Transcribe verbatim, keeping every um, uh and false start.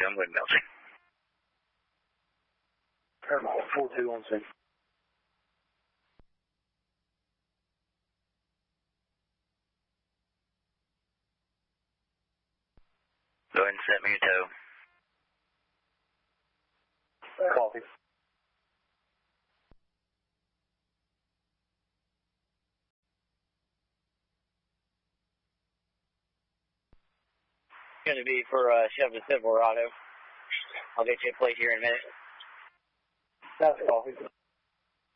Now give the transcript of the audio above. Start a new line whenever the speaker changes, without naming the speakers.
I'm with Milton.
Paramount four two on scene.
Go ahead and set me your tow.
Copy.
Going to be for uh, Chevy Silverado. I'll get you a plate here in a minute.
That's coffee.